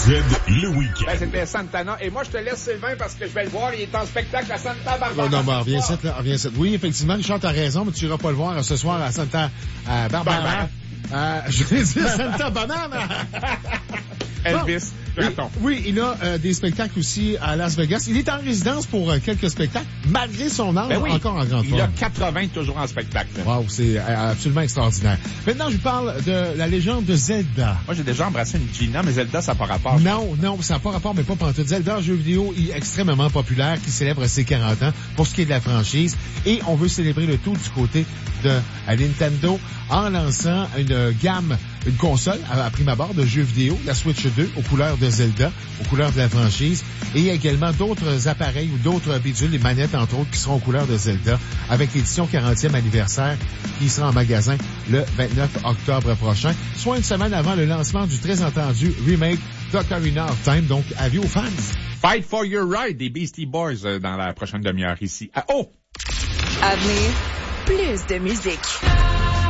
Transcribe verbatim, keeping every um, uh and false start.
Z le week-end. Ben, c'était Santana. Et moi, je te laisse Sylvain parce que je vais le voir. Il est en spectacle à Santa Barbara. Non, non, ben, reviens cette, là, reviens cette. Oui, effectivement, Richard, t'as raison, mais tu iras pas le voir ce soir à Santa à Barbara. Barbara. Euh, je vais dire Santa Banana. Elvis. Bon, oui, il a euh, des spectacles aussi à Las Vegas. Il est en résidence pour euh, quelques spectacles, malgré son âge, Ben oui, encore en grande il forme. a quatre-vingts toujours en spectacle. Wow, c'est euh, absolument extraordinaire. Maintenant, je vous parle de la légende de Zelda. Moi, j'ai déjà embrassé une Gina, mais Zelda, ça n'a pas rapport. Non, non, ça n'a pas rapport, mais pas pantoute. Zelda, un jeu vidéo extrêmement populaire qui célèbre ses quarante ans pour ce qui est de la franchise. Et on veut célébrer le tout du côté de à Nintendo en lançant une gamme, une console à, à prime abord de jeux vidéo, la Switch deux, aux couleurs de Zelda, aux couleurs de la franchise. Et il y a également d'autres appareils ou d'autres bidules, les manettes entre autres, qui seront aux couleurs de Zelda, avec l'édition quarantième anniversaire qui sera en magasin le vingt-neuf octobre prochain, soit une semaine avant le lancement du très entendu remake d'Ocarina of Time. Donc, avis aux fans. Fight for your right des Beastie Boys euh, dans la prochaine demi-heure ici. Ah, oh! À venir, plus de musique.